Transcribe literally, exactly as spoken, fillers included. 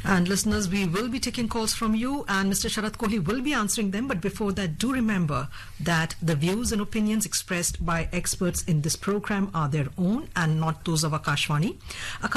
And listeners, we will be taking calls from you, and Mister Sharat Kohli will be answering them. But before that, do remember that the views and opinions expressed by experts in this program are their own and not those of Akashvani.